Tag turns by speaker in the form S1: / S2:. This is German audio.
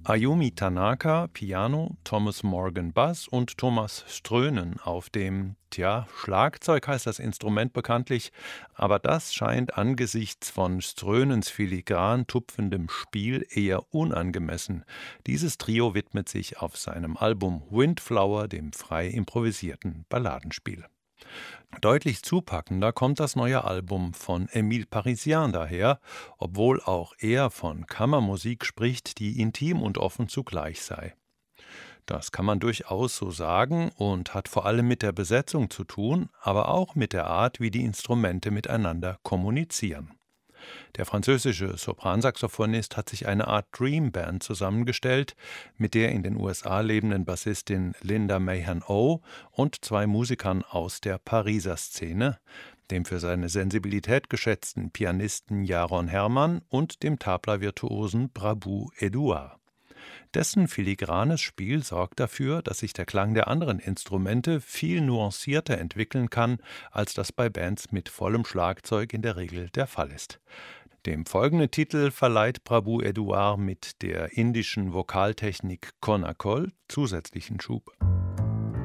S1: Ayumi Tanaka, Piano, Thomas Morgan, Bass und Thomas Strönen auf dem, Schlagzeug heißt das Instrument bekanntlich, aber das scheint angesichts von Strönens filigran tupfendem Spiel eher unangemessen. Dieses Trio widmet sich auf seinem Album Windflower dem frei improvisierten Balladenspiel. Deutlich zupackender kommt das neue Album von Émile Parisien daher, obwohl auch er von Kammermusik spricht, die intim und offen zugleich sei. Das kann man durchaus so sagen und hat vor allem mit der Besetzung zu tun, aber auch mit der Art, wie die Instrumente miteinander kommunizieren. Der französische Sopransaxophonist hat sich eine Art Dream Band zusammengestellt, mit der in den USA lebenden Bassistin Linda Mahan-O und zwei Musikern aus der Pariser Szene, dem für seine Sensibilität geschätzten Pianisten Jaron Hermann und dem Tabla-Virtuosen Prabu Edouard. Dessen filigranes Spiel sorgt dafür, dass sich der Klang der anderen Instrumente viel nuancierter entwickeln kann, als das bei Bands mit vollem Schlagzeug in der Regel der Fall ist. Dem folgenden Titel verleiht Prabu Edouard mit der indischen Vokaltechnik Konakol zusätzlichen Schub.